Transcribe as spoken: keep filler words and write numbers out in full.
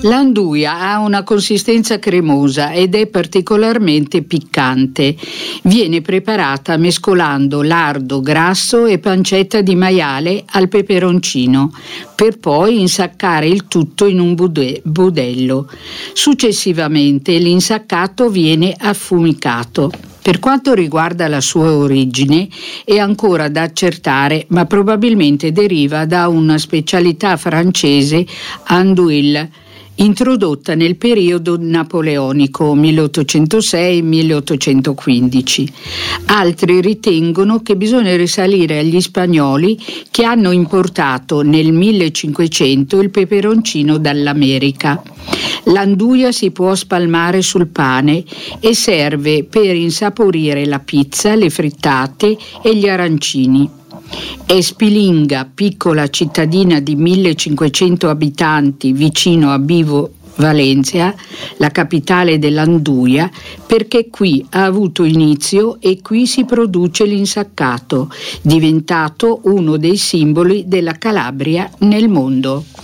L'anduia ha una consistenza cremosa ed è particolarmente piccante. Viene preparata mescolando lardo grasso e pancetta di maiale al peperoncino, per poi insaccare il tutto in un bude- budello. Successivamente l'insaccato viene affumicato. Per quanto riguarda la sua origine è ancora da accertare, ma probabilmente deriva da una specialità francese andouille, introdotta nel periodo napoleonico milleottocentosei milleottocentoquindici. Altri ritengono che bisogna risalire agli spagnoli che hanno importato nel millecinquecento il peperoncino dall'America. L'anduia si può spalmare sul pane e serve per insaporire la pizza, le frittate e gli arancini. Espilinga, piccola cittadina di millecinquecento abitanti vicino a Vibo Valentia, la capitale dell'anduia, perché qui ha avuto inizio e qui si produce l'insaccato, diventato uno dei simboli della Calabria nel mondo.